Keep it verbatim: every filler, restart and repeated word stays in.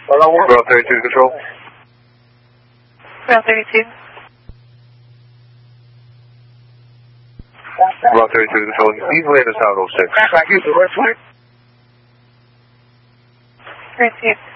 Ground thirty-two control. Ground thirty-two. Ground thirty-two control. Please land us out oh six. Thank you.